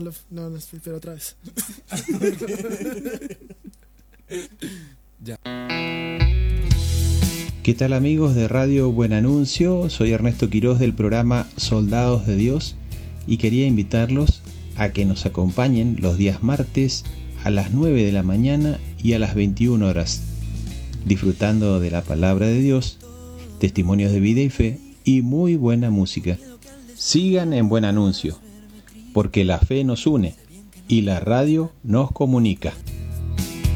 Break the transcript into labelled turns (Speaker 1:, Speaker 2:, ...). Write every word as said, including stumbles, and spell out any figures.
Speaker 1: Love. No, no estoy, pero otra vez.
Speaker 2: Ya.
Speaker 3: ¿Qué tal amigos de Radio Buen Anuncio? Soy Ernesto Quiroz del programa Soldados de Dios y quería invitarlos a que nos acompañen los días martes a las nueve de la mañana y a las veintiuna horas, disfrutando de la palabra de Dios, testimonios de vida y fe y muy buena música. Sigan en Buen Anuncio, porque la fe nos une y la radio nos comunica.